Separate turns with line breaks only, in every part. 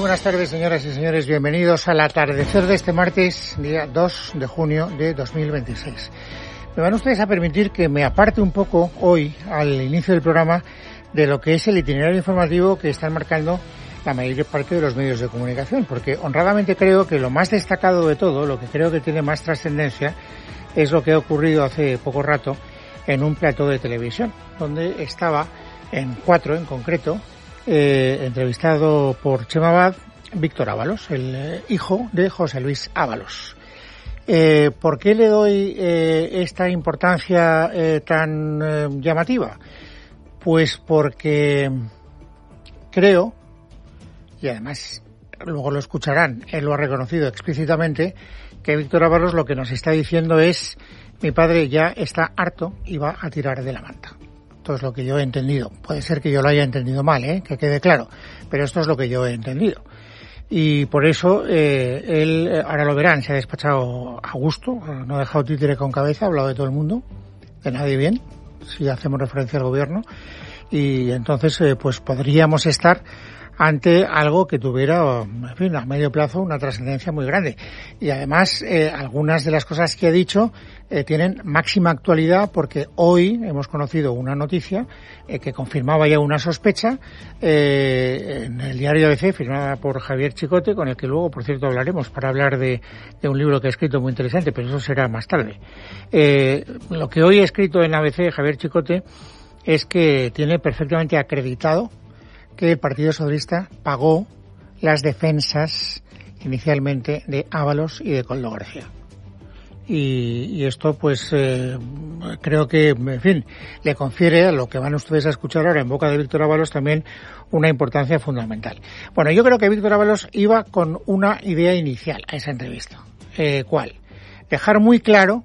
buenas tardes, señoras y señores. Bienvenidos al atardecer de este martes, día 2 de junio de 2026. Me van ustedes a permitir que me aparte un poco hoy, al inicio del programa, de lo que es el itinerario informativo que están marcando la mayor parte de los medios de comunicación, porque honradamente creo que lo más destacado de todo, lo que creo que tiene más trascendencia, es lo que ha ocurrido hace poco rato en un plató de televisión, donde estaba en 4 en concreto, entrevistado por Chema Abad, Víctor Ábalos, el hijo de José Luis Ábalos. ¿Por qué le doy esta importancia tan llamativa? Pues porque creo, y además luego lo escucharán, él lo ha reconocido explícitamente, que Víctor Ábalos lo que nos está diciendo es: mi padre ya está harto y va a tirar de la manta. Esto es lo que yo he entendido. Puede ser que yo lo haya entendido mal, que quede claro, pero esto es lo que yo he entendido. Y por eso él, ahora lo verán, se ha despachado a gusto, no ha dejado títere con cabeza, ha hablado de todo el mundo, de nadie bien, si hacemos referencia al gobierno, y entonces pues podríamos estar ante algo que tuviera, en fin, a medio plazo una trascendencia muy grande. Y además, algunas de las cosas que he dicho tienen máxima actualidad, porque hoy hemos conocido una noticia que confirmaba ya una sospecha en el diario ABC, firmada por Javier Chicote, con el que luego, por cierto, hablaremos para hablar de un libro que ha escrito muy interesante, pero eso será más tarde. Lo que hoy ha escrito en ABC Javier Chicote es que tiene perfectamente acreditado que el Partido Socialista pagó las defensas inicialmente de Ábalos y de Koldo García. Y esto, pues, creo que, en fin, le confiere a lo que van ustedes a escuchar ahora en boca de Víctor Ábalos también una importancia fundamental. Bueno, yo creo que Víctor Ábalos iba con una idea inicial a esa entrevista. ¿Cuál? Dejar muy claro,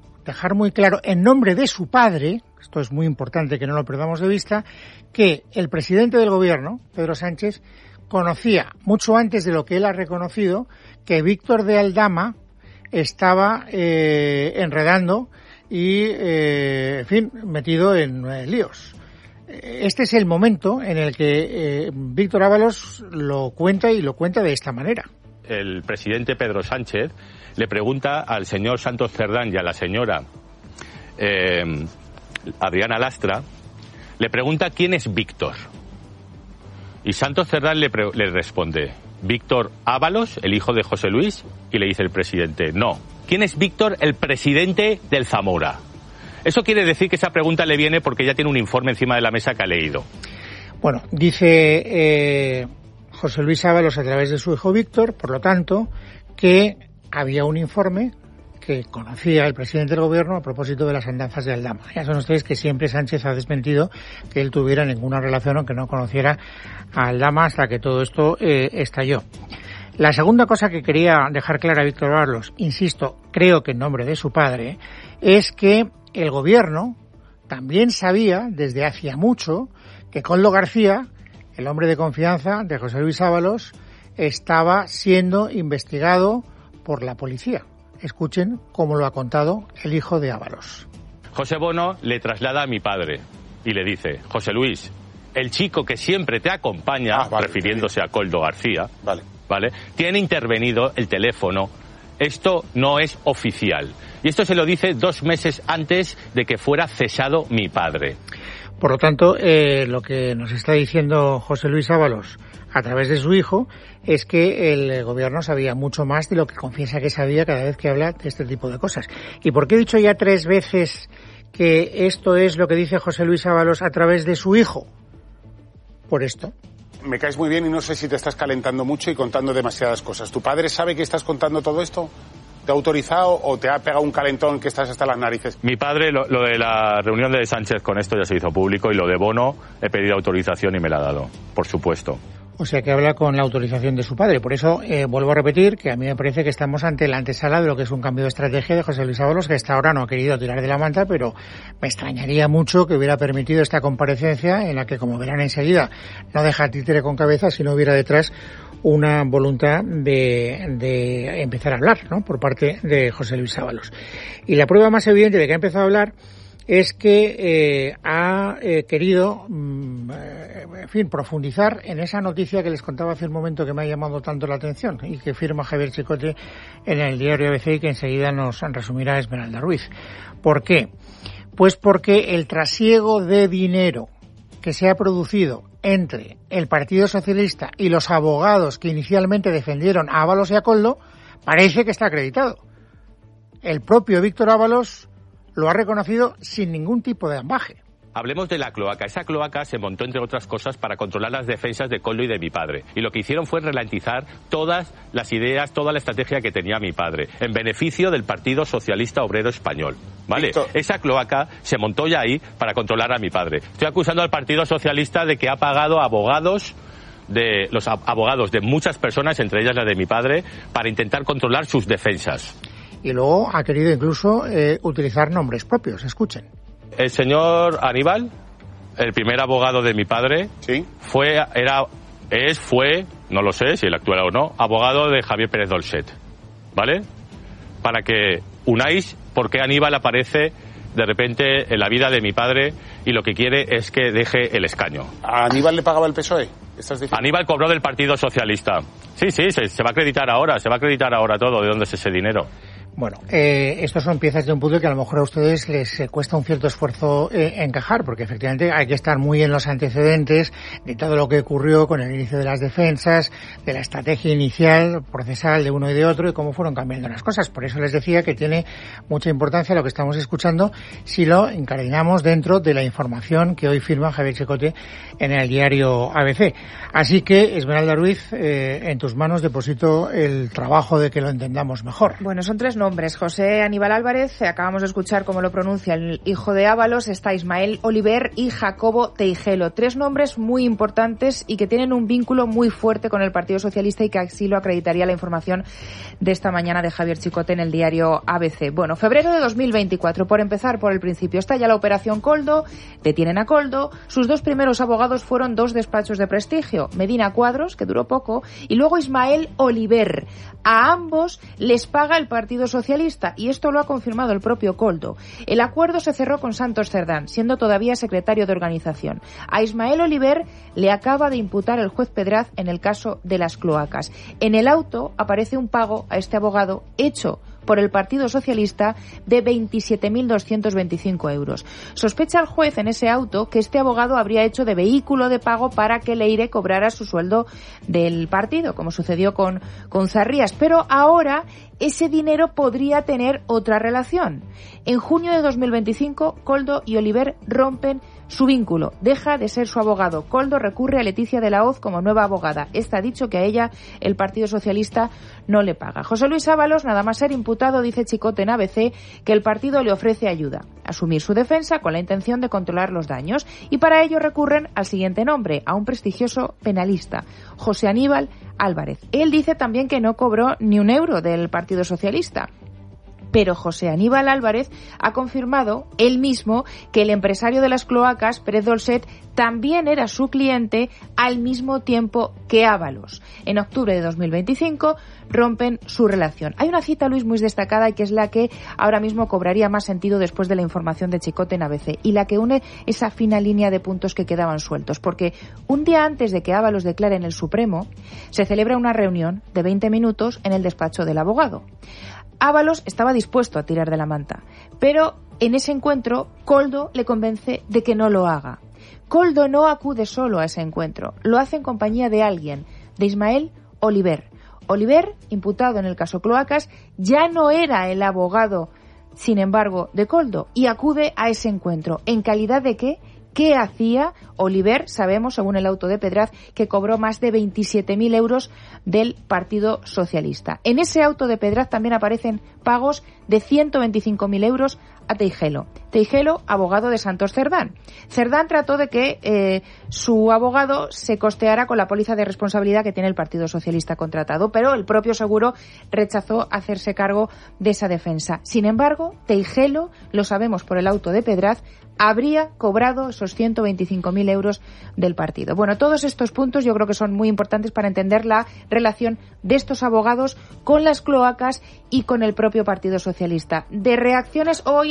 en nombre de su padre, esto es muy importante que no lo perdamos de vista, que el presidente del gobierno, Pedro Sánchez, conocía mucho antes de lo que él ha reconocido que Víctor de Aldama estaba enredando y, en fin, metido en líos. Este es el momento en el que Víctor Ábalos lo cuenta, y lo cuenta de esta manera.
El presidente Pedro Sánchez le pregunta al señor Santos Cerdán y a la señora Adriana Lastra, le pregunta quién es Víctor. Y Santos Cerdán le responde: Víctor Ábalos, el hijo de José Luis. Y le dice el presidente: no. ¿Quién es Víctor, el presidente del Zamora? Eso quiere decir que esa pregunta le viene porque ya tiene un informe encima de la mesa que ha leído.
Bueno, dice José Luis Ábalos a través de su hijo Víctor, por lo tanto, que había un informe que conocía el presidente del gobierno a propósito de las andanzas de Aldama. Ya saben ustedes que siempre Sánchez ha desmentido que él tuviera ninguna relación, aunque no conociera a Aldama, hasta que todo esto estalló. La segunda cosa que quería dejar clara Víctor Ábalos, insisto, creo que en nombre de su padre, es que el gobierno también sabía desde hacía mucho que Koldo García, el hombre de confianza de José Luis Ábalos, estaba siendo investigado por la policía. Escuchen cómo lo ha contado el hijo de Ábalos.
José Bono le traslada a mi padre y le dice: José Luis, el chico que siempre te acompaña, refiriéndose a Koldo García, ¿vale? Tiene intervenido el teléfono. Esto no es oficial. Y esto se lo dice 2 meses antes de que fuera cesado mi padre.
Por lo tanto, lo que nos está diciendo José Luis Ábalos a través de su hijo es que el gobierno sabía mucho más de lo que confiesa que sabía cada vez que habla de este tipo de cosas. ¿Y por qué he dicho ya 3 veces que esto es lo que dice José Luis Ábalos a través de su hijo? Por esto.
Me caes muy bien y no sé si te estás calentando mucho y contando demasiadas cosas. ¿Tu padre sabe que estás contando todo esto? ¿Te ha autorizado o te ha pegado un calentón que estás hasta las narices?
Mi padre, lo de la reunión de Sánchez con esto ya se hizo público, y lo de Bono he pedido autorización y me la ha dado, por supuesto.
O sea que habla con la autorización de su padre. Por eso vuelvo a repetir que a mí me parece que estamos ante la antesala de lo que es un cambio de estrategia de José Luis Ábalos, que hasta ahora no ha querido tirar de la manta, pero me extrañaría mucho que hubiera permitido esta comparecencia en la que, como verán enseguida, no deja títere con cabeza si no hubiera detrás una voluntad de empezar a hablar, ¿no?, por parte de José Luis Ábalos. Y la prueba más evidente de que ha empezado a hablar es que ha querido, profundizar en esa noticia que les contaba hace un momento que me ha llamado tanto la atención y que firma Javier Chicote en el diario ABC y que enseguida nos resumirá Esmeralda Ruiz. ¿Por qué? Pues porque el trasiego de dinero que se ha producido entre el Partido Socialista y los abogados que inicialmente defendieron a Ábalos y a Koldo parece que está acreditado. El propio Víctor Ábalos lo ha reconocido sin ningún tipo de ambaje.
Hablemos de la cloaca. Esa cloaca se montó, entre otras cosas, para controlar las defensas de Koldo y de mi padre. Y lo que hicieron fue ralentizar todas las ideas, toda la estrategia que tenía mi padre, en beneficio del Partido Socialista Obrero Español. ¿Vale? Víctor. Esa cloaca se montó ya ahí para controlar a mi padre. Estoy acusando al Partido Socialista de que ha pagado abogados de los abogados de muchas personas, entre ellas la de mi padre, para intentar controlar sus defensas.
Y luego ha querido incluso utilizar nombres propios. Escuchen.
El señor Aníbal, el primer abogado de mi padre,
¿sí?
fue, no lo sé si él actuará o no, abogado de Javier Pérez Dolcet. ¿Vale? Para que unáis por qué Aníbal aparece de repente en la vida de mi padre y lo que quiere es que deje el escaño.
¿A Aníbal le pagaba el PSOE?
Aníbal cobró del Partido Socialista. Sí, se va a acreditar ahora todo, de dónde es ese dinero.
Bueno, estos son piezas de un puzzle que a lo mejor a ustedes les cuesta un cierto esfuerzo encajar, porque efectivamente hay que estar muy en los antecedentes de todo lo que ocurrió con el inicio de las defensas, de la estrategia inicial, procesal de uno y de otro, y cómo fueron cambiando las cosas. Por eso les decía que tiene mucha importancia lo que estamos escuchando si lo encardinamos dentro de la información que hoy firma Javier Chicote en el diario ABC. Así que, Esmeralda Ruiz, en tus manos deposito el trabajo de que lo entendamos mejor.
Bueno, son tres nombres. José Aníbal Álvarez, acabamos de escuchar cómo lo pronuncia el hijo de Ábalos, está Ismael Oliver y Jacobo Teijelo. Tres nombres muy importantes y que tienen un vínculo muy fuerte con el Partido Socialista y que así lo acreditaría la información de esta mañana de Javier Chicote en el diario ABC. Bueno, febrero de 2024, por empezar por el principio, está ya la operación Koldo, detienen a Koldo, sus dos primeros abogados fueron dos despachos de prestigio, Medina Cuadros, que duró poco, y luego Ismael Oliver. A ambos les paga el Partido Socialista y esto lo ha confirmado el propio Koldo. El acuerdo se cerró con Santos Cerdán, siendo todavía secretario de organización. A Ismael Oliver le acaba de imputar el juez Pedraz en el caso de las cloacas. En el auto aparece un pago a este abogado hecho por el Partido Socialista de 27.225 euros. Sospecha el juez en ese auto que este abogado habría hecho de vehículo de pago para que Leire cobrara su sueldo del partido, como sucedió con Zarrías. Pero ahora ese dinero podría tener otra relación. En junio de 2025, Koldo y Oliver rompen su vínculo. Deja de ser su abogado. Koldo recurre a Leticia de la Hoz como nueva abogada. Esta ha dicho que a ella el Partido Socialista no le paga. José Luis Ábalos, nada más ser imputado, dice Chicote en ABC, que el partido le ofrece ayuda, asumir su defensa con la intención de controlar los daños. Y para ello recurren al siguiente nombre, a un prestigioso penalista, José Aníbal Álvarez. Él dice también que no cobró ni un euro del Partido Socialista. Pero José Aníbal Álvarez ha confirmado él mismo que el empresario de las cloacas, Pérez Dolcet, también era su cliente al mismo tiempo que Ábalos. En octubre de 2025 rompen su relación. Hay una cita, Luis, muy destacada y que es la que ahora mismo cobraría más sentido después de la información de Chicote en ABC y la que une esa fina línea de puntos que quedaban sueltos. Porque un día antes de que Ábalos declare en el Supremo, se celebra una reunión de 20 minutos en el despacho del abogado. Ábalos estaba dispuesto a tirar de la manta, pero en ese encuentro Koldo le convence de que no lo haga. Koldo no acude solo a ese encuentro, lo hace en compañía de alguien, de Ismael Oliver. Oliver, imputado en el caso Cloacas, ya no era el abogado, sin embargo, de Koldo, y acude a ese encuentro. ¿En calidad de qué? ¿Qué hacía Oliver? Sabemos, según el auto de Pedraz, que cobró más de 27.000 euros del Partido Socialista. En ese auto de Pedraz también aparecen pagos de 125.000 euros a Teijelo. Teijelo, abogado de Santos Cerdán. Cerdán trató de que su abogado se costeara con la póliza de responsabilidad que tiene el Partido Socialista contratado, pero el propio seguro rechazó hacerse cargo de esa defensa. Sin embargo, Teijelo, lo sabemos por el auto de Pedraz, habría cobrado esos 125.000 euros del partido. Bueno, todos estos puntos yo creo que son muy importantes para entender la relación de estos abogados con las cloacas y con el propio Partido Socialista. De reacciones hoy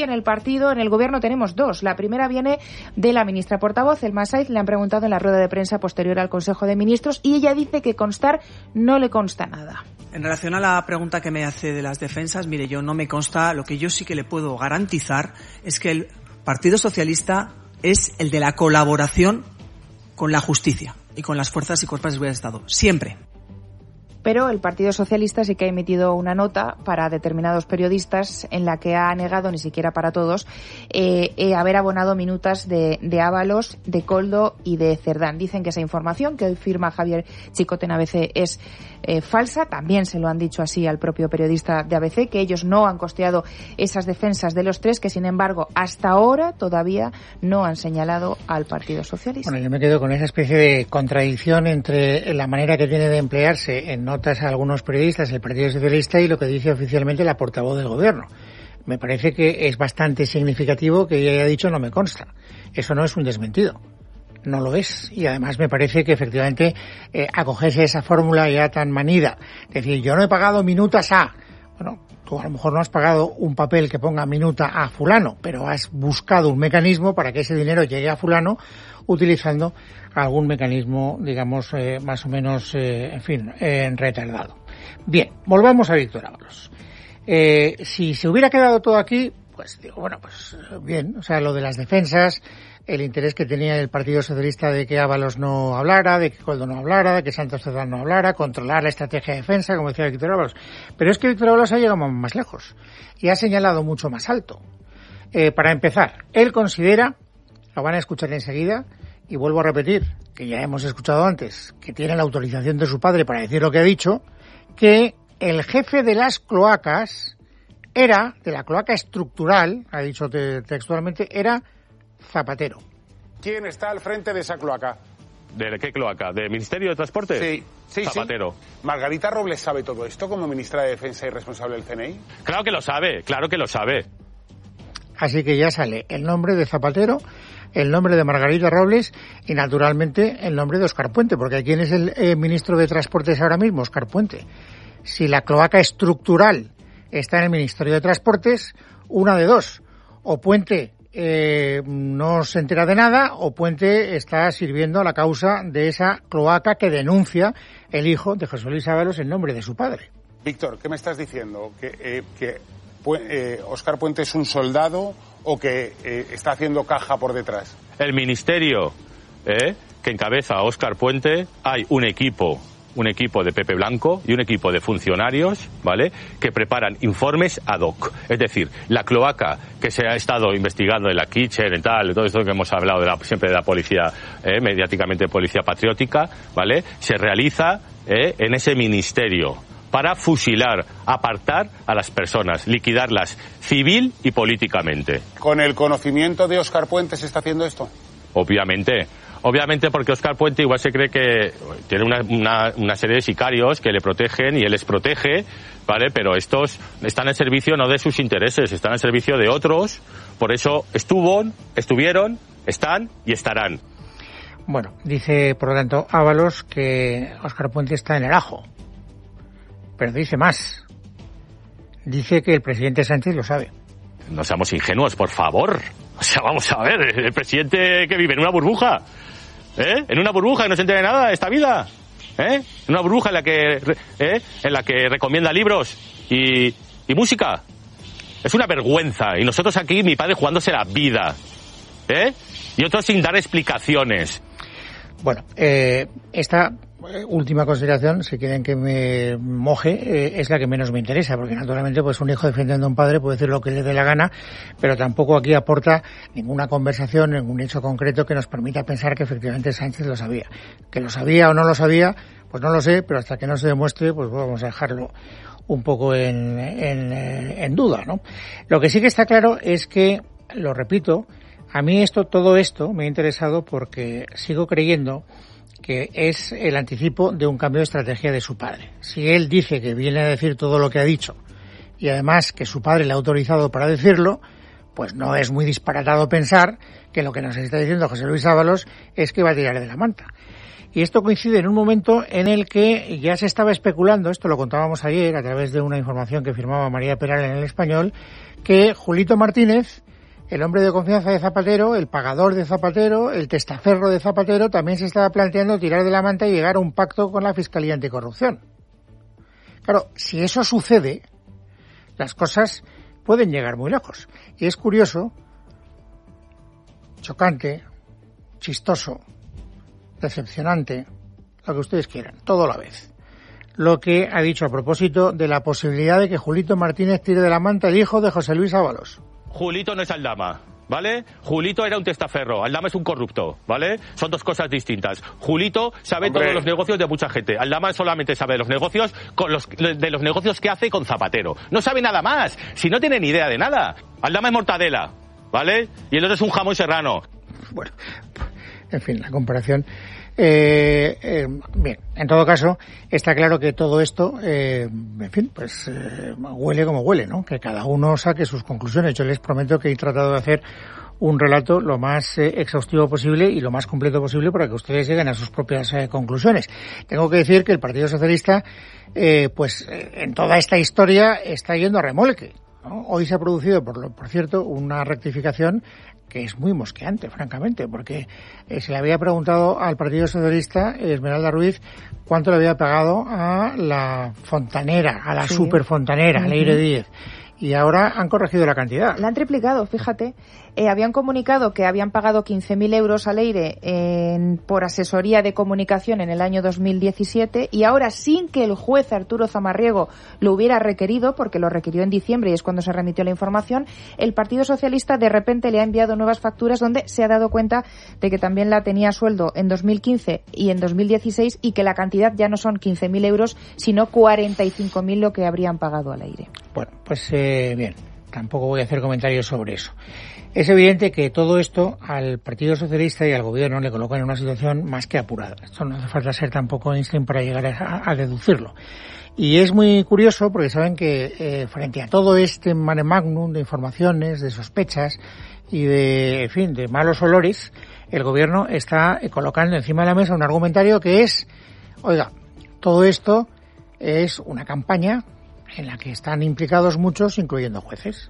hoy en el partido, en el gobierno, tenemos dos. La primera viene de la ministra portavoz, Elma Saiz. Le han preguntado en la rueda de prensa posterior al Consejo de Ministros y ella dice que constar no le consta nada.
En relación a la pregunta que me hace de las defensas, mire, yo no me consta. Lo que yo sí que le puedo garantizar es que el Partido Socialista es el de la colaboración con la justicia y con las fuerzas y cuerpos de seguridad de Estado. Siempre.
Pero el Partido Socialista sí que ha emitido una nota para determinados periodistas en la que ha negado, ni siquiera para todos, haber abonado minutas de Ábalos, de Koldo y de Cerdán. Dicen que esa información que hoy firma Javier Chicote en ABC es falsa. También se lo han dicho así al propio periodista de ABC, que ellos no han costeado esas defensas de los tres, que sin embargo hasta ahora todavía no han señalado al Partido Socialista.
Bueno, yo me quedo con esa especie de contradicción entre la manera que tiene de emplearse en notas a algunos periodistas el Partido Socialista y lo que dice oficialmente la portavoz del Gobierno. Me parece que es bastante significativo que ella haya dicho no me consta. Eso no es un desmentido. No lo es. Y además me parece que efectivamente acogerse esa fórmula ya tan manida. Es decir, yo no he pagado minutas a... Bueno, tú a lo mejor no has pagado un papel que ponga minuta a fulano, pero has buscado un mecanismo para que ese dinero llegue a fulano utilizando algún mecanismo, digamos, más o menos, retardado. Bien, volvamos a Víctor Ábalos. Si se hubiera quedado todo aquí, pues digo, bueno, pues bien, o sea, lo de las defensas, el interés que tenía el Partido Socialista de que Ábalos no hablara, de que Koldo no hablara, de que Santos Cerdán no hablara, controlar la estrategia de defensa, como decía Víctor Ábalos. Pero es que Víctor Ábalos ha llegado más lejos y ha señalado mucho más alto. Para empezar, él considera, lo van a escuchar enseguida, y vuelvo a repetir, que ya hemos escuchado antes, que tiene la autorización de su padre para decir lo que ha dicho, que el jefe de las cloacas era, de la cloaca estructural, ha dicho textualmente, era Zapatero.
¿Quién está al frente de esa cloaca?
¿De qué cloaca? ¿del Ministerio de Transporte?
Sí.
Zapatero.
Sí. ¿Margarita Robles sabe todo esto como ministra de Defensa y responsable del CNI?
Claro que lo sabe, claro que lo sabe.
Así que ya sale el nombre de Zapatero, el nombre de Margarita Robles y, naturalmente, el nombre de Óscar Puente, porque ¿quién es el ministro de Transportes ahora mismo? Óscar Puente. Si la cloaca estructural está en el Ministerio de Transportes, una de dos. O Puente no se entera de nada, o Puente está sirviendo a la causa de esa cloaca que denuncia el hijo de José Luis Ábalos en nombre de su padre.
Víctor, ¿qué me estás diciendo? ¿Que Óscar Puente es un soldado o que está haciendo caja por detrás?
El ministerio que encabeza a Óscar Puente, hay un equipo de Pepe Blanco y un equipo de funcionarios, ¿vale?, que preparan informes ad hoc. Es decir, la cloaca que se ha estado investigando en la Kitchen, en tal, todo esto que hemos hablado siempre de la policía, mediáticamente policía patriótica, ¿vale?, se realiza en ese ministerio para fusilar, apartar a las personas, liquidarlas civil y políticamente.
¿Con el conocimiento de Óscar Puente se está haciendo esto?
Obviamente porque Óscar Puente igual se cree que tiene una serie de sicarios que le protegen y él les protege, ¿vale? Pero estos están al servicio no de sus intereses, están al servicio de otros, por eso estuvieron, están y estarán.
Bueno, dice por lo tanto Ábalos que Óscar Puente está en el ajo. Pero dice más. Dice que el presidente Sánchez lo sabe.
No seamos ingenuos, por favor. O sea, vamos a ver, el presidente que vive en una burbuja, en una burbuja que no se entera de nada de esta vida, en una burbuja en la que recomienda libros y música. Es una vergüenza. Y nosotros aquí, mi padre jugándose la vida, y otros sin dar explicaciones.
Bueno, esta última consideración, si quieren que me moje, es la que menos me interesa, porque naturalmente pues un hijo defendiendo a un padre puede decir lo que le dé la gana, pero tampoco aquí aporta ninguna conversación, ningún hecho concreto que nos permita pensar que efectivamente Sánchez lo sabía. Que lo sabía o no lo sabía, pues no lo sé, pero hasta que no se demuestre, pues vamos a dejarlo un poco en duda, ¿no? Lo que sí que está claro es que, lo repito, a mí todo esto me ha interesado porque sigo creyendo que es el anticipo de un cambio de estrategia de su padre. Si él dice que viene a decir todo lo que ha dicho y además que su padre le ha autorizado para decirlo, pues no es muy disparatado pensar que lo que nos está diciendo José Luis Ábalos es que va a tirar de la manta. Y esto coincide en un momento en el que ya se estaba especulando, esto lo contábamos ayer a través de una información que firmaba María Peral en El Español, que Julito Martínez, el hombre de confianza de Zapatero, el pagador de Zapatero, el testaferro de Zapatero, también se estaba planteando tirar de la manta y llegar a un pacto con la Fiscalía Anticorrupción. Claro, si eso sucede, las cosas pueden llegar muy lejos. Y es curioso, chocante, chistoso, decepcionante, lo que ustedes quieran, todo a la vez. Lo que ha dicho a propósito de la posibilidad de que Julito Martínez tire de la manta el hijo de José Luis Ábalos.
Julito no es Aldama, ¿vale? Julito era un testaferro, Aldama es un corrupto, ¿vale? Son dos cosas distintas. Julito sabe todos los negocios de mucha gente. Aldama solamente sabe de los negocios de los negocios que hace con Zapatero. No sabe nada más, si no tiene ni idea de nada. Aldama es mortadela, ¿vale? Y el otro es un jamón serrano.
Bueno, en fin, la comparación. Bien, en todo caso, está claro que todo esto, en fin, pues huele como huele, ¿no? Que cada uno saque sus conclusiones. Yo les prometo que he tratado de hacer un relato lo más exhaustivo posible y lo más completo posible para que ustedes lleguen a sus propias conclusiones. Tengo que decir que el Partido Socialista, en toda esta historia está yendo a remolque, ¿no? Hoy se ha producido, por cierto, una rectificación que es muy mosqueante, francamente, porque se le había preguntado al Partido Socialista, Esmeralda Ruiz, cuánto le había pagado a la fontanera, a la superfontanera, a Leire Díez. Y ahora han corregido la cantidad.
La han triplicado, fíjate. Habían comunicado que habían pagado 15.000 euros a Leire por asesoría de comunicación en el año 2017 y ahora, sin que el juez Arturo Zamarriego lo hubiera requerido, porque lo requirió en diciembre y es cuando se remitió la información, el Partido Socialista de repente le ha enviado nuevas facturas donde se ha dado cuenta de que también la tenía a sueldo en 2015 y en 2016 y que la cantidad ya no son 15.000 euros, sino 45.000 lo que habrían pagado a Leire.
Bueno, pues bien, tampoco voy a hacer comentarios sobre eso. Es evidente que todo esto al Partido Socialista y al Gobierno le coloca en una situación más que apurada. Esto no hace falta ser tampoco Einstein para llegar a deducirlo. Y es muy curioso porque saben que frente a todo este mare magnum de informaciones, de sospechas y de, en fin, de malos olores, el Gobierno está colocando encima de la mesa un argumentario que es, oiga, todo esto es una campaña en la que están implicados muchos, incluyendo jueces.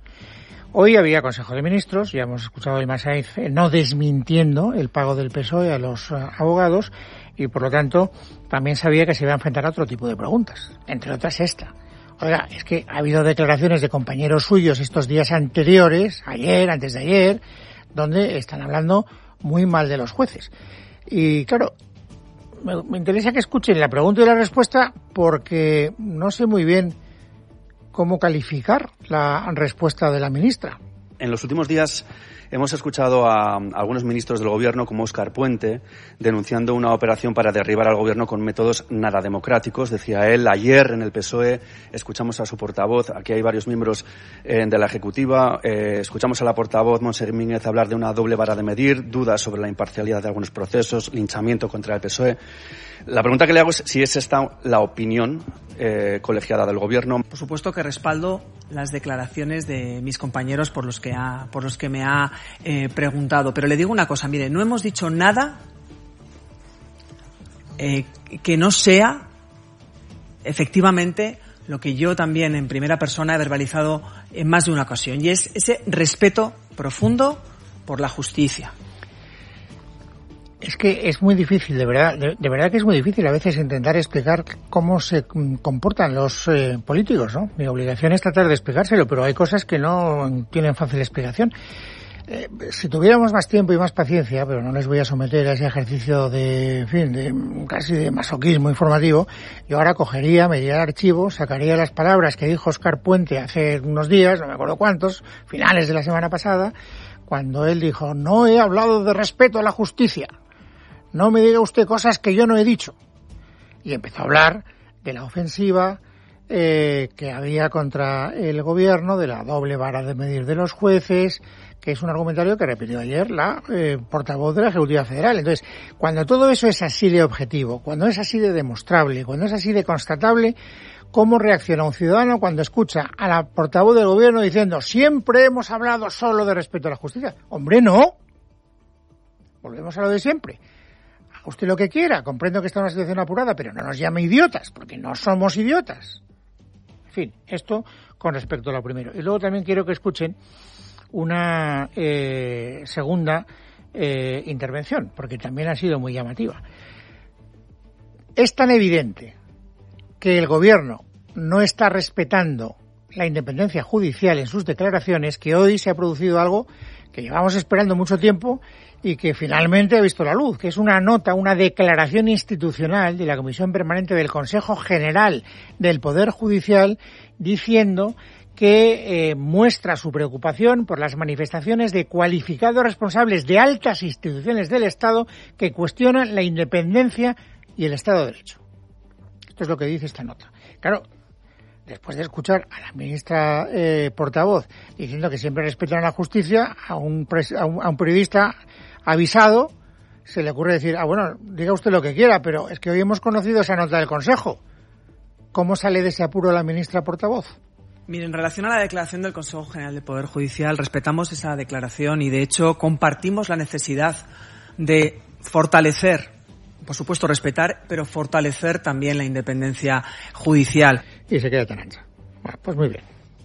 Hoy había Consejo de Ministros, ya hemos escuchado a Ilma Sainz no desmintiendo el pago del PSOE a los abogados y, por lo tanto, también sabía que se iba a enfrentar a otro tipo de preguntas, entre otras esta. Oiga, es que ha habido declaraciones de compañeros suyos estos días anteriores, ayer, antes de ayer, donde están hablando muy mal de los jueces. Y, claro, me interesa que escuchen la pregunta y la respuesta porque no sé muy bien cómo calificar la respuesta de la ministra.
En los últimos días hemos escuchado a algunos ministros del Gobierno, como Óscar Puente, denunciando una operación para derribar al Gobierno con métodos nada democráticos. Decía él, ayer en el PSOE escuchamos a su portavoz, aquí hay varios miembros de la Ejecutiva, escuchamos a la portavoz Montse Mínguez hablar de una doble vara de medir, dudas sobre la imparcialidad de algunos procesos, linchamiento contra el PSOE. La pregunta que le hago es si es esta la opinión colegiada del Gobierno.
Por supuesto que respaldo las declaraciones de mis compañeros por los que me ha preguntado, pero le digo una cosa, mire, no hemos dicho nada que no sea efectivamente lo que yo también en primera persona he verbalizado en más de una ocasión, y es ese respeto profundo por la justicia.
Es que es muy difícil, de verdad que es muy difícil a veces intentar explicar cómo se comportan los políticos, ¿no? Mi obligación es tratar de explicárselo, pero hay cosas que no tienen fácil explicación. Si tuviéramos más tiempo y más paciencia, pero no les voy a someter a ese ejercicio de, en fin, de casi de masoquismo informativo, yo ahora cogería, me iría al archivo, sacaría las palabras que dijo Óscar Puente hace unos días, no me acuerdo cuántos, finales de la semana pasada, cuando él dijo, no he hablado de respeto a la justicia. No me diga usted cosas que yo no he dicho. Y empezó a hablar de la ofensiva que había contra el Gobierno, de la doble vara de medir de los jueces, que es un argumentario que repitió ayer la portavoz de la Ejecutiva Federal. Entonces, cuando todo eso es así de objetivo, cuando es así de demostrable, cuando es así de constatable, ¿cómo reacciona un ciudadano cuando escucha a la portavoz del Gobierno diciendo siempre hemos hablado solo de respeto a la justicia? ¡Hombre, no! Volvemos a lo de siempre. usted lo que quiera, comprendo que está en una situación apurada, pero no nos llame idiotas, porque no somos idiotas. En fin, esto con respecto a lo primero. Y luego también quiero que escuchen una segunda intervención, porque también ha sido muy llamativa. Es tan evidente que el Gobierno no está respetando la independencia judicial en sus declaraciones que hoy se ha producido algo que llevamos esperando mucho tiempo y que finalmente ha visto la luz, que es una nota, una declaración institucional de la Comisión Permanente del Consejo General del Poder Judicial diciendo que muestra su preocupación por las manifestaciones de cualificados responsables de altas instituciones del Estado que cuestionan la independencia y el Estado de Derecho. Esto es lo que dice esta nota. Claro, después de escuchar a la ministra portavoz diciendo que siempre respetan la justicia, a un periodista avisado se le ocurre decir, bueno, diga usted lo que quiera, pero es que hoy hemos conocido esa nota del Consejo. ¿Cómo sale de ese apuro la ministra portavoz?
Mire, en relación a la declaración del Consejo General del Poder Judicial, respetamos esa declaración y, de hecho, compartimos la necesidad de fortalecer, por supuesto respetar, pero fortalecer también la independencia judicial.
Y se queda tan ancha. Bueno, pues muy bien.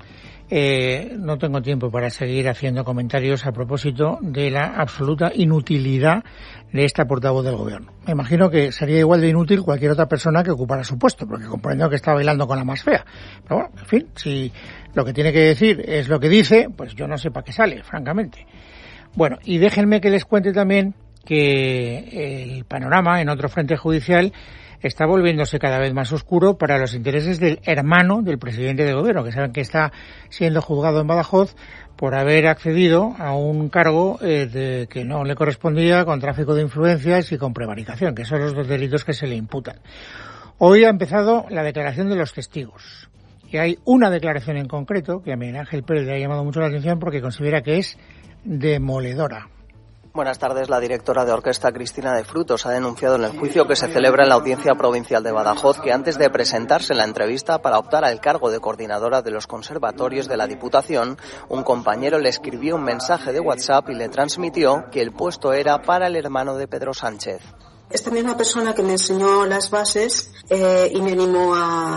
No tengo tiempo para seguir haciendo comentarios a propósito de la absoluta inutilidad de esta portavoz del Gobierno. Me imagino que sería igual de inútil cualquier otra persona que ocupara su puesto, porque comprendo que está bailando con la más fea. Pero bueno, en fin, si lo que tiene que decir es lo que dice, pues yo no sé para qué sale, francamente. Bueno, y déjenme que les cuente también que el panorama en otro frente judicial está volviéndose cada vez más oscuro para los intereses del hermano del presidente del Gobierno, que saben que está siendo juzgado en Badajoz por haber accedido a un cargo que no le correspondía, con tráfico de influencias y con prevaricación, que son los dos delitos que se le imputan. Hoy ha empezado la declaración de los testigos. Y hay una declaración en concreto que a Miguel Ángel Pérez le ha llamado mucho la atención porque considera que es demoledora.
Buenas tardes. La directora de orquesta, Cristina de Frutos, ha denunciado en el juicio que se celebra en la Audiencia Provincial de Badajoz que antes de presentarse en la entrevista para optar al cargo de coordinadora de los conservatorios de la Diputación, un compañero le escribió un mensaje de WhatsApp y le transmitió que el puesto era para el hermano de Pedro Sánchez.
Esta misma persona que me enseñó las bases y me animó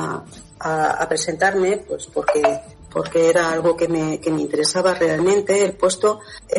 a presentarme, pues porque era algo que me interesaba realmente el puesto,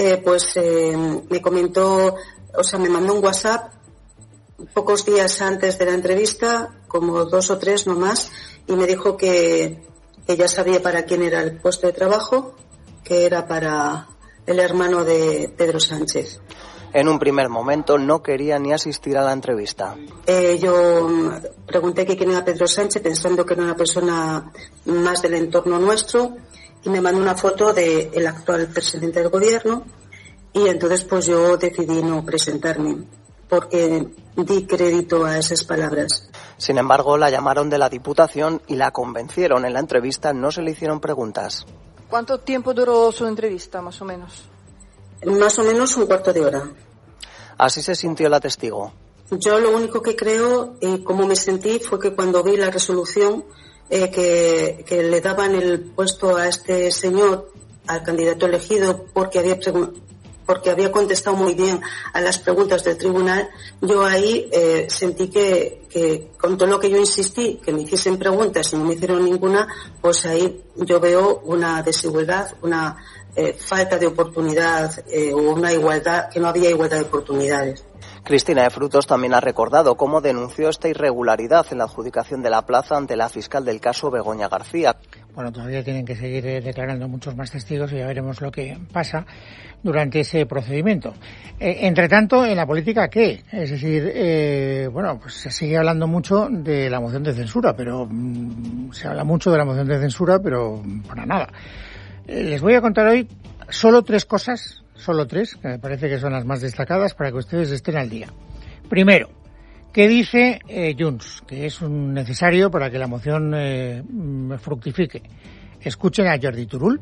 me comentó, me mandó un WhatsApp pocos días antes de la entrevista, como 2 o 3 nomás, y me dijo que ya sabía para quién era el puesto de trabajo, que era para el hermano de Pedro Sánchez.
En un primer momento no quería ni asistir a la entrevista.
Yo pregunté quién era Pedro Sánchez pensando que era una persona más del entorno nuestro y me mandó una foto del actual presidente del Gobierno y entonces pues yo decidí no presentarme porque di crédito a esas palabras.
Sin embargo, la llamaron de la Diputación y la convencieron. En la entrevista no se le hicieron preguntas.
¿Cuánto tiempo duró su entrevista, más o menos?
Más o menos un cuarto de hora.
Así se sintió la testigo.
Yo lo único que creo y cómo me sentí fue que cuando vi la resolución que le daban el puesto a este señor, al candidato elegido, porque había contestado muy bien a las preguntas del tribunal, yo ahí sentí que con todo lo que yo insistí, que me hiciesen preguntas y no me hicieron ninguna, pues ahí yo veo una desigualdad, una falta de oportunidad o una igualdad, que no había igualdad de oportunidades.
Cristina de Frutos también ha recordado cómo denunció esta irregularidad en la adjudicación de la plaza ante la fiscal del caso, Begoña García.
Bueno, todavía tienen que seguir declarando muchos más testigos y ya veremos lo que pasa durante ese procedimiento. Entre tanto, en la política, ¿qué? Es decir, pues se sigue hablando mucho de la moción de censura, pero se habla mucho de la moción de censura, pero para nada. Les voy a contar hoy solo 3 cosas, que me parece que son las más destacadas para que ustedes estén al día. Primero, ¿qué dice Junts? Que es necesario para que la moción fructifique. Escuchen a Jordi Turull,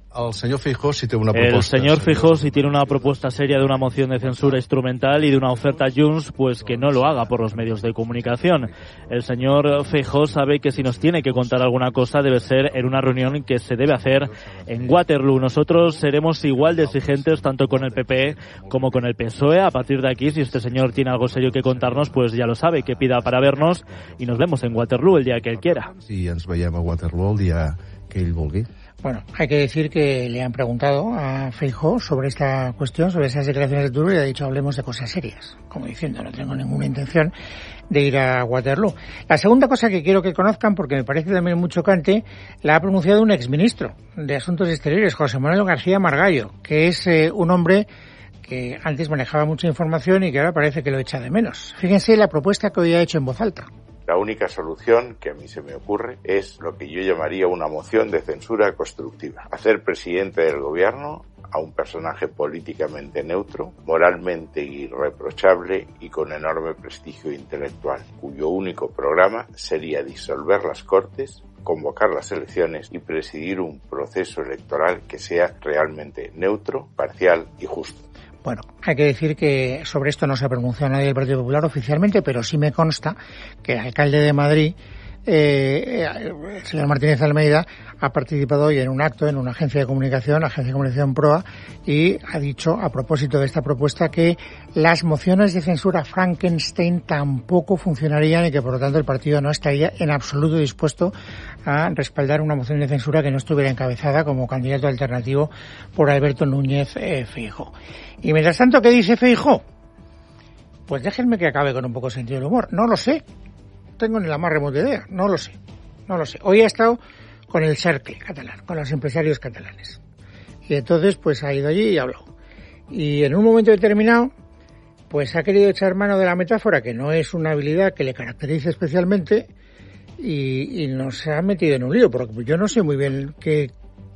El señor Feijóo sí tiene una propuesta.
El señor Feijóo sí tiene una propuesta seria de una moción de censura instrumental y de una oferta a Junts, pues que no lo haga por los medios de comunicación. El señor Feijóo sabe que si nos tiene que contar alguna cosa debe ser en una reunión que se debe hacer en Waterloo. Nosotros seremos igual de exigentes tanto con el PP como con el PSOE. A partir de aquí, si este señor tiene algo serio que contarnos, pues ya lo sabe, que pida para vernos y nos vemos en Waterloo el día que él quiera.
Sí, ens veiem a Waterloo el día que ell vulgui.
Bueno, hay que decir que le han preguntado a Feijóo sobre esta cuestión, sobre esas declaraciones de Turbo, y ha dicho hablemos de cosas serias, como diciendo no tengo ninguna intención de ir a Waterloo. La segunda cosa que quiero que conozcan, porque me parece también muy chocante, la ha pronunciado un exministro de Asuntos Exteriores, José Manuel García Margallo, que es un hombre que antes manejaba mucha información y que ahora parece que lo echa de menos. Fíjense la propuesta que hoy ha hecho en voz alta.
La única solución que a mí se me ocurre es lo que yo llamaría una moción de censura constructiva. Hacer presidente del gobierno a un personaje políticamente neutro, moralmente irreprochable y con enorme prestigio intelectual, cuyo único programa sería disolver las Cortes, convocar las elecciones y presidir un proceso electoral que sea realmente neutro, parcial y justo.
Bueno, hay que decir que sobre esto no se ha pronunciado nadie del Partido Popular oficialmente, pero sí me consta que el alcalde de Madrid, el señor Martínez Almeida, ha participado hoy en un acto en una agencia de comunicación PROA, y ha dicho, a propósito de esta propuesta, que las mociones de censura Frankenstein tampoco funcionarían y que, por lo tanto, el partido no estaría en absoluto dispuesto a respaldar una moción de censura que no estuviera encabezada como candidato alternativo por Alberto Núñez Feijóo. Y mientras tanto, ¿qué dice Feijóo? Pues déjenme que acabe con un poco de sentido del humor. No lo sé. No tengo ni la más remota idea. No lo sé. Hoy ha estado con el Cercle catalán, con los empresarios catalanes. Y entonces, pues ha ido allí y ha hablado. Y en un momento determinado, pues ha querido echar mano de la metáfora, que no es una habilidad que le caracterice especialmente, y nos ha metido en un lío, porque yo no sé muy bien qué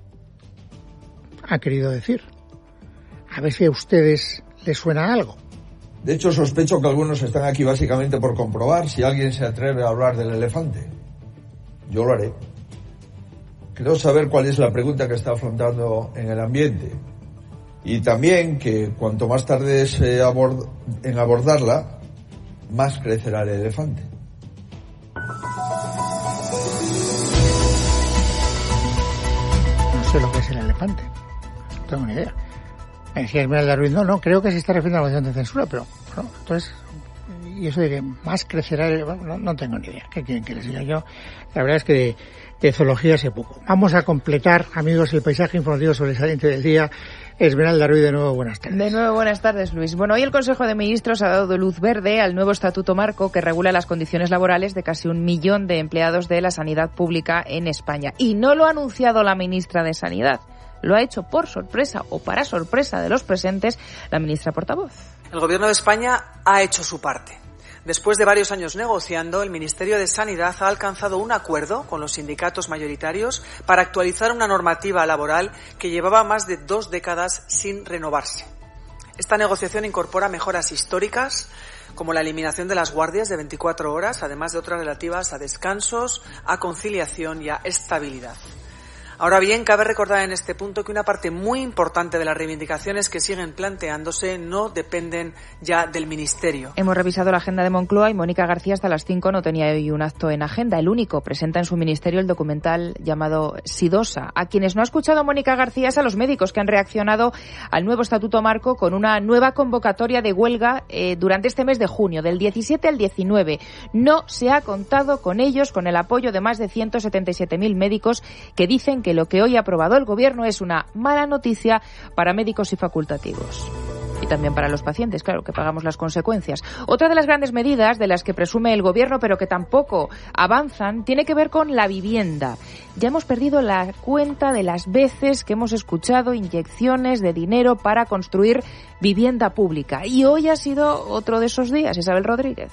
ha querido decir. A ver si a ustedes les suena algo.
De hecho, sospecho que algunos están aquí básicamente por comprobar si alguien se atreve a hablar del elefante. Yo lo haré. Quiero saber cuál es la pregunta que está afrontando en el ambiente. Y también que cuanto más tardes en abordarla, más crecerá el elefante.
No sé lo que es el elefante. No tengo ni idea. Me decía Esmeralda Ruiz, no, creo que se está refiriendo a la moción de censura, pero bueno, entonces, y eso de que más crecerá, no tengo ni idea. ¿Qué quieren que les diga yo? La verdad es que de zoología sé poco. Vamos a completar, amigos, el paisaje informativo sobresaliente del día. Esmeralda Ruiz, de nuevo, buenas tardes.
De nuevo, buenas tardes, Luis. Bueno, hoy el Consejo de Ministros ha dado luz verde al nuevo Estatuto Marco que regula las condiciones laborales de casi 1 millón de empleados de la sanidad pública en España. Y no lo ha anunciado la ministra de Sanidad. Lo ha hecho por sorpresa o para sorpresa de los presentes la ministra portavoz.
El Gobierno de España ha hecho su parte. Después de varios años negociando, el Ministerio de Sanidad ha alcanzado un acuerdo con los sindicatos mayoritarios para actualizar una normativa laboral que llevaba más de 2 décadas sin renovarse. Esta negociación incorpora mejoras históricas, como la eliminación de las guardias de 24 horas, además de otras relativas a descansos, a conciliación y a estabilidad. Ahora bien, cabe recordar en este punto que una parte muy importante de las reivindicaciones que siguen planteándose no dependen ya del Ministerio.
Hemos revisado la agenda de Moncloa y Mónica García hasta las 5 no tenía hoy un acto en agenda. El único presenta en su ministerio el documental llamado Sidosa. A quienes no ha escuchado Mónica García es a los médicos que han reaccionado al nuevo Estatuto Marco con una nueva convocatoria de huelga durante este mes de junio, del 17 al 19. No se ha contado con ellos, con el apoyo de más de 177.000 médicos que dicen que lo que hoy ha aprobado el Gobierno es una mala noticia para médicos y facultativos. Y también para los pacientes, claro, que pagamos las consecuencias. Otra de las grandes medidas de las que presume el Gobierno, pero que tampoco avanzan, tiene que ver con la vivienda. Ya hemos perdido la cuenta de las veces que hemos escuchado inyecciones de dinero para construir vivienda pública. Y hoy ha sido otro de esos días, Isabel Rodríguez.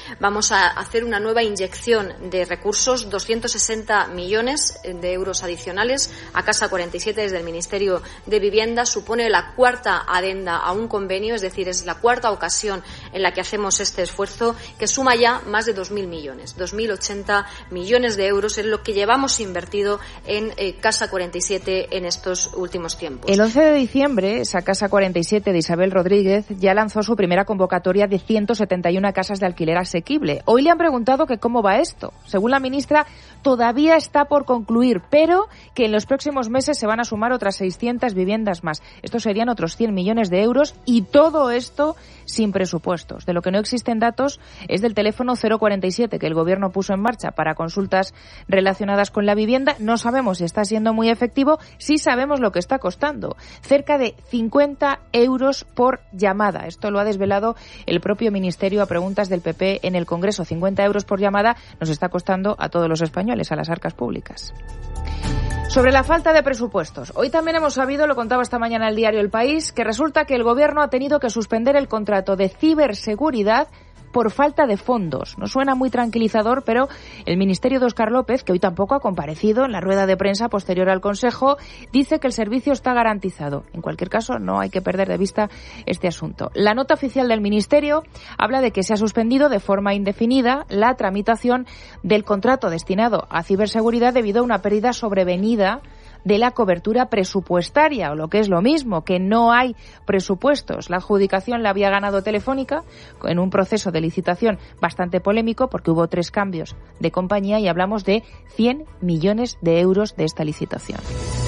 Vamos a hacer una nueva inyección de recursos, 260 millones de euros adicionales a Casa 47 desde el Ministerio de Vivienda. Supone la cuarta adenda a un convenio, es decir, es la cuarta ocasión en la que hacemos este esfuerzo, que suma ya más de 2.000 millones. 2.080 millones de euros es lo que llevamos invertido en Casa 47 en estos últimos tiempos.
El 11 de diciembre, esa Casa 47 de Isabel Rodríguez ya lanzó su primera convocatoria de 171 casas de alquiler asequible. Hoy le han preguntado que cómo va esto. Según la ministra, todavía está por concluir, pero que en los próximos meses se van a sumar otras 600 viviendas más. Estos serían otros 100 millones de euros y todo esto sin presupuestos. De lo que no existen datos es del teléfono 047 que el Gobierno puso en marcha para consultas relacionadas con la vivienda. No sabemos si está siendo muy efectivo, sí sabemos lo que está costando. Cerca de 50 euros por llamada. Esto lo ha desvelado el propio Ministerio a preguntas del PP en el Congreso. 50 euros por llamada nos está costando a todos los españoles, a las arcas públicas. Sobre la falta de presupuestos. Hoy también hemos sabido, lo contaba esta mañana el diario El País, que resulta que el Gobierno ha tenido que suspender el contrato de ciberseguridad por falta de fondos. No suena muy tranquilizador, pero el Ministerio de Óscar López, que hoy tampoco ha comparecido en la rueda de prensa posterior al Consejo, dice que el servicio está garantizado. En cualquier caso, no hay que perder de vista este asunto. La nota oficial del Ministerio habla de que se ha suspendido de forma indefinida la tramitación del contrato destinado a ciberseguridad debido a una pérdida sobrevenida de la cobertura presupuestaria, o lo que es lo mismo, que no hay presupuestos. La adjudicación la había ganado Telefónica en un proceso de licitación bastante polémico porque hubo 3 cambios de compañía y hablamos de 100 millones de euros de esta licitación.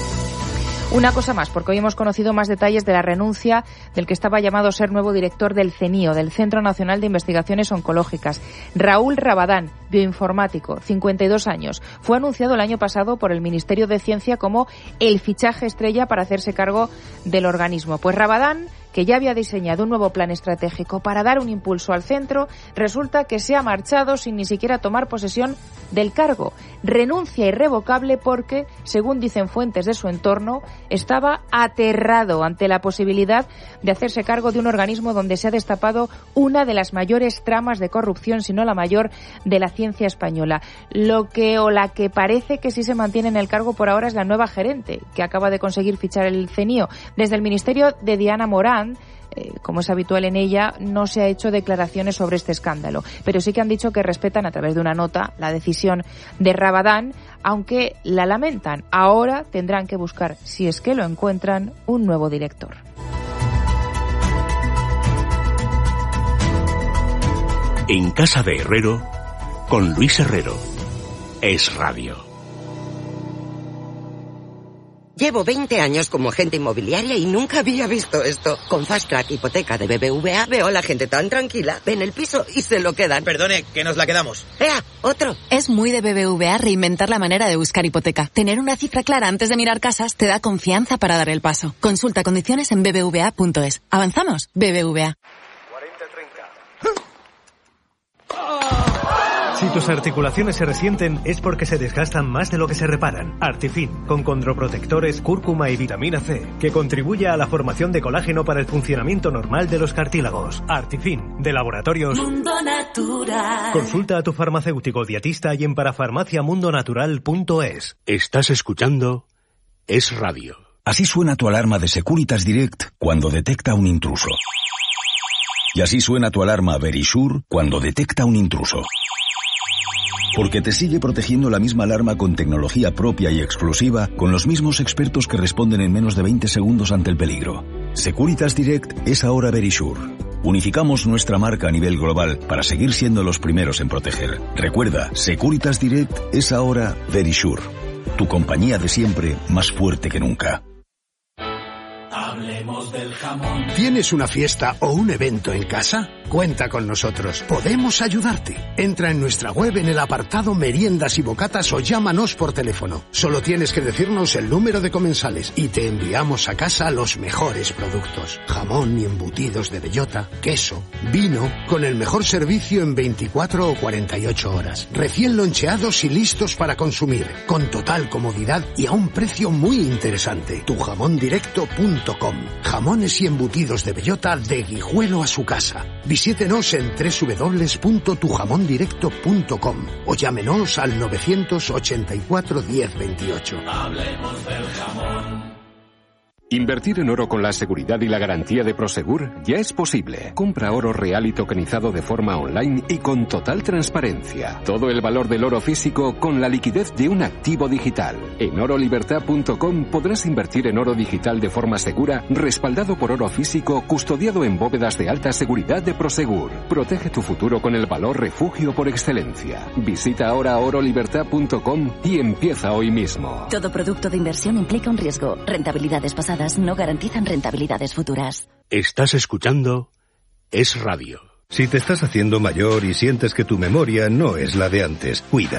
Una cosa más, porque hoy hemos conocido más detalles de la renuncia del que estaba llamado a ser nuevo director del CENIO, del Centro Nacional de Investigaciones Oncológicas. Raúl Rabadán, bioinformático, 52 años. Fue anunciado el año pasado por el Ministerio de Ciencia como el fichaje estrella para hacerse cargo del organismo. Pues Rabadán, que ya había diseñado un nuevo plan estratégico para dar un impulso al centro, resulta que se ha marchado sin ni siquiera tomar posesión del cargo. Renuncia irrevocable porque, según dicen fuentes de su entorno, estaba aterrado ante la posibilidad de hacerse cargo de un organismo donde se ha destapado una de las mayores tramas de corrupción, si no la mayor, de la ciencia española. La que parece que sí se mantiene en el cargo por ahora es la nueva gerente, que acaba de conseguir fichar el CENIO. Desde el ministerio de Diana Morán, como es habitual en ella, no se ha hecho declaraciones sobre este escándalo, pero sí que han dicho que respetan a través de una nota la decisión de Rabadán, aunque la lamentan. Ahora tendrán que buscar, si es que lo encuentran, un nuevo director.
En Casa de Herrero, con Luis Herrero. Es Radio.
Llevo 20 años como agente inmobiliaria y nunca había visto esto. Con Fast Track Hipoteca de BBVA veo a la gente tan tranquila, ven el piso y se lo quedan.
Perdone, que nos la quedamos.
¡Ea, otro!
Es muy de BBVA reinventar la manera de buscar hipoteca. Tener una cifra clara antes de mirar casas te da confianza para dar el paso. Consulta condiciones en bbva.es. ¿Avanzamos? BBVA.
Si tus articulaciones se resienten es porque se desgastan más de lo que se reparan. Artifin, con condroprotectores, cúrcuma y vitamina C, que contribuye a la formación de colágeno para el funcionamiento normal de los cartílagos. Artifin, de Laboratorios
Mundo Natural.
Consulta a tu farmacéutico dietista y en parafarmaciamundonatural.es.
Estás escuchando Es Radio.
Así suena tu alarma de Securitas Direct cuando detecta un intruso. Y así suena tu alarma Verisure cuando detecta un intruso. Porque te sigue protegiendo la misma alarma con tecnología propia y exclusiva, con los mismos expertos que responden en menos de 20 segundos ante el peligro. Securitas Direct es ahora Verisure. Unificamos nuestra marca a nivel global para seguir siendo los primeros en proteger. Recuerda, Securitas Direct es ahora Verisure. Tu compañía de siempre, más fuerte que nunca.
Hablemos del jamón.
¿Tienes una fiesta o un evento en casa? Cuenta con nosotros. Podemos ayudarte. Entra en nuestra web en el apartado Meriendas y Bocatas o llámanos por teléfono. Solo tienes que decirnos el número de comensales y te enviamos a casa los mejores productos. Jamón y embutidos de bellota, queso, vino, con el mejor servicio en 24 o 48 horas. Recién loncheados y listos para consumir, con total comodidad y a un precio muy interesante. Tujamondirecto.com. Jamones y embutidos de bellota de Guijuelo a su casa. Visítenos en www.tujamondirecto.com o llámenos al 984 1028.
Hablemos del jamón.
Invertir en oro con la seguridad y la garantía de Prosegur ya es posible. Compra oro real y tokenizado de forma online y con total transparencia. Todo el valor del oro físico con la liquidez de un activo digital. En orolibertad.com podrás invertir en oro digital de forma segura, respaldado por oro físico, custodiado en bóvedas de alta seguridad de Prosegur. Protege tu futuro con el valor refugio por excelencia. Visita ahora orolibertad.com y empieza hoy mismo.
Todo producto de inversión implica un riesgo. Rentabilidades pasadas no garantizan rentabilidades futuras.
Estás escuchando Es Radio.
Si te estás haciendo mayor y sientes que tu memoria no es la de antes, cuida.